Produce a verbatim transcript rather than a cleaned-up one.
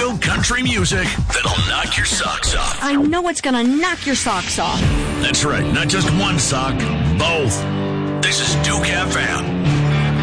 real country music that'll knock your socks off. I know it's gonna knock your socks off. That's right, not just one sock, both. This is Duke F M.